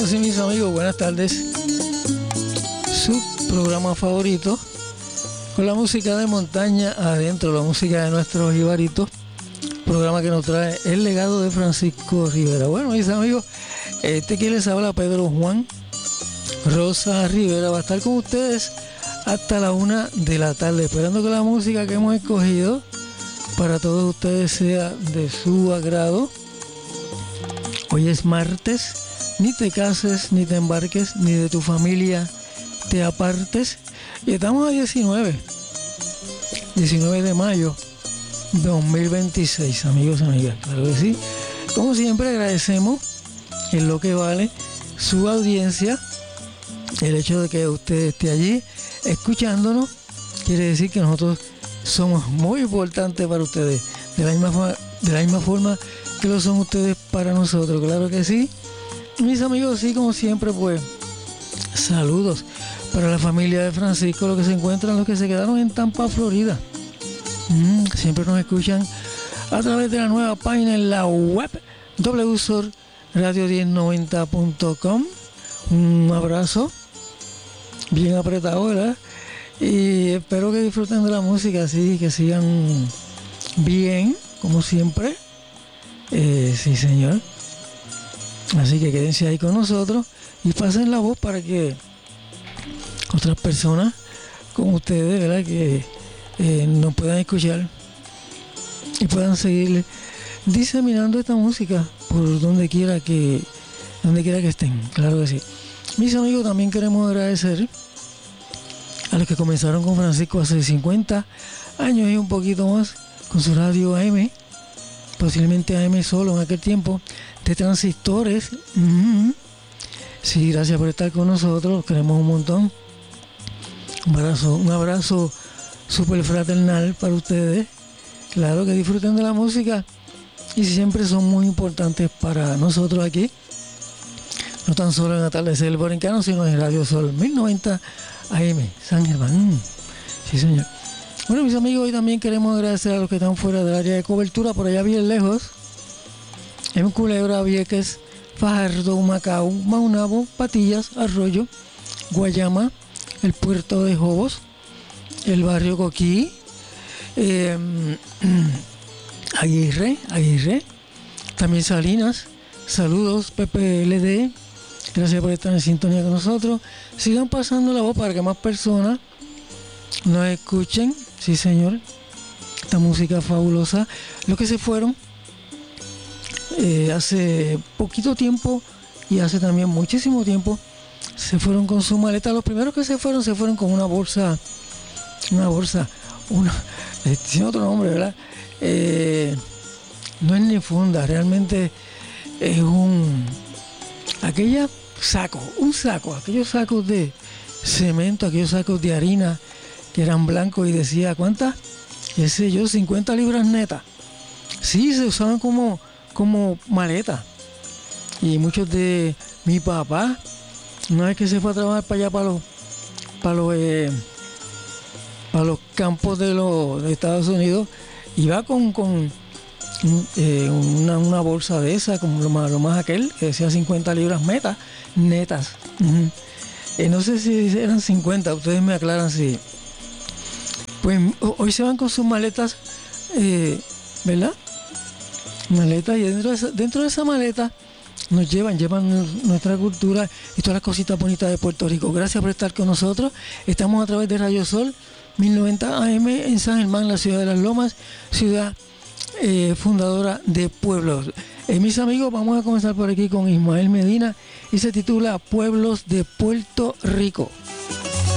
Bueno, sí, mis amigos, buenas tardes. Su programa favorito, con la música de montaña adentro, la música de nuestros jibaritos. Programa que nos trae el legado de Francisco Rivera. Bueno, mis amigos, que les habla Pedro Juan Rosa Rivera va a estar con ustedes hasta la 1 de la tarde, esperando que la música que hemos escogido para todos ustedes sea de su agrado. Hoy es martes, ni te cases, ni te embarques, ni de tu familia te apartes. Y estamos a 19 de mayo 2026, amigos y amigas, claro que sí. Como siempre agradecemos en lo que vale su audiencia. El hecho de que usted esté allí escuchándonos quiere decir que nosotros somos muy importantes para ustedes, de la misma forma que lo son ustedes para nosotros, claro que sí. Mis amigos, sí, como siempre, pues saludos para la familia de Francisco, los que se encuentran, los que se quedaron en Tampa, Florida. Siempre nos escuchan a través de la nueva página en la web wsorradio1090.com. Un abrazo bien apretado, ¿verdad? Y espero que disfruten de la música, así que sigan bien, como siempre. Sí, señor. Así que quédense ahí con nosotros y pasen la voz para que otras personas como ustedes, ¿verdad?, que nos puedan escuchar y puedan seguir diseminando esta música por donde quiera que estén, claro que sí. Mis amigos, también queremos agradecer a los que comenzaron con Francisco hace 50 años y un poquito más con su radio AM, posiblemente AM solo en aquel tiempo, de transistores. Sí, gracias por estar con nosotros, los queremos un montón. Un abrazo súper fraternal para ustedes. Claro que disfruten de la música y siempre son muy importantes para nosotros aquí. No tan solo en Atardecer el Borincano, sino en Radio Sol 1090 AM, San Germán. Sí, señor. Bueno, mis amigos, hoy también queremos agradecer a los que están fuera del área de cobertura, por allá bien lejos, en Culebra, Vieques, Fajardo, Macao, Maunabo, Patillas, Arroyo, Guayama, el puerto de Jobos, el barrio Coquí, Aguirre, también Salinas. Saludos, PPLD. Gracias por estar en sintonía con nosotros. Sigan pasando la voz para que más personas nos escuchen. Sí, señor. Esta música fabulosa. Los que se fueron hace poquito tiempo y hace también muchísimo tiempo, se fueron con su maleta. Los primeros que se fueron con una bolsa, tiene otro nombre, ¿verdad? No es ni funda, realmente es aquellos sacos de cemento, aquellos sacos de harina que eran blancos y decía, ¿cuántas? Qué sé yo, 50 libras netas. Sí, se usaban como maleta. Y muchos de mi papá, una vez que se fue a trabajar para allá, para los campos de Estados Unidos, iba con una bolsa de esa, como lo más aquel, que decía 50 libras netas. No sé si eran 50, ustedes me aclaran si. Pues hoy se van con sus maletas, ¿verdad? Maletas, y dentro de esa maleta nos llevan nuestra cultura y todas las cositas bonitas de Puerto Rico. Gracias por estar con nosotros. Estamos a través de Radio Sol 1090 AM en San Germán, la ciudad de Las Lomas, ciudad fundadora de pueblos. Mis amigos, vamos a comenzar por aquí con Ismael Medina y se titula Pueblos de Puerto Rico.